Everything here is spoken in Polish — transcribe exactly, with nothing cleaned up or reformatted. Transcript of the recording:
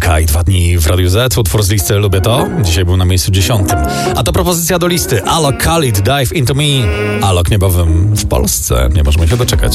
K i dwa dni w Radiu Z. Utwór z listy Lubię to. Dzisiaj był na miejscu dziesiątym. A to propozycja do listy. Alok Khalid, Dive Into Me. Alok niebawem w Polsce. Nie możemy się doczekać.